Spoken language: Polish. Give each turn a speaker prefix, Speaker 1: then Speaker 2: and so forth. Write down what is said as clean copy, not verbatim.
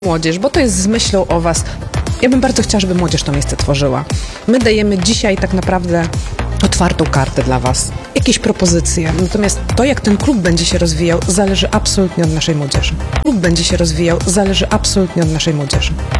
Speaker 1: Młodzież, bo to jest z myślą o was. Ja bym bardzo chciała, żeby młodzież to miejsce tworzyła. My dajemy dzisiaj tak naprawdę otwartą kartę dla was. Jakieś propozycje. Natomiast to, jak ten klub będzie się rozwijał, zależy absolutnie od naszej młodzieży. Klub będzie się rozwijał, zależy absolutnie od naszej młodzieży.